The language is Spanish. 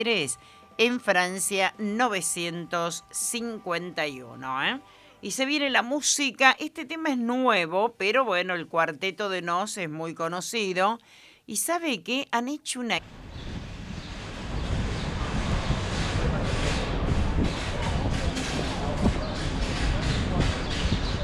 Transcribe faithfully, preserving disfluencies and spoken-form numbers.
en Francia novecientos cincuenta y uno, ¿eh? Y se viene la música, este tema es nuevo, pero bueno, el Cuarteto de Nos es muy conocido. ¿Y sabe qué? Han hecho una